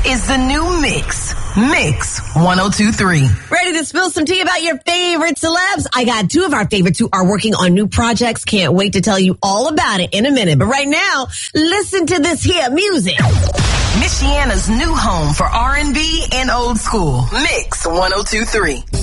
is the new Mix. Mix 1023. Ready to spill some tea about your favorite celebs? I got two of our favorites who are working on new projects. Can't wait to tell you all about it in a minute. But right now, listen to this here music. Michiana's new home for R&B and old school. Mix 1023.